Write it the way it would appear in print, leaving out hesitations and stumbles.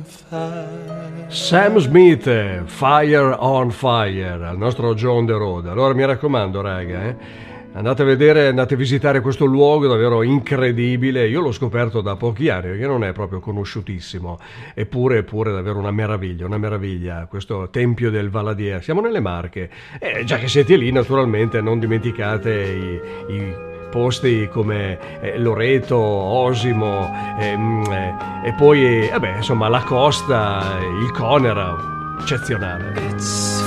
Sam Smith, Fire on Fire, al nostro John the Road. Allora mi raccomando, raga, andate a vedere, andate a visitare questo luogo davvero incredibile. Io l'ho scoperto da pochi anni, perché non è proprio conosciutissimo, eppure davvero una meraviglia, questo Tempio del Valadiera. Siamo nelle Marche, già che siete lì naturalmente non dimenticate i posti come Loreto, Osimo, e poi insomma la costa, il Conera, eccezionale.